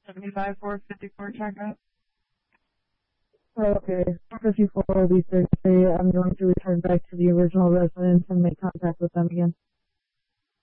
75-454 checkup. Okay. 454 will be Thursday. I'm going to return back to the original residence and make contact with them again.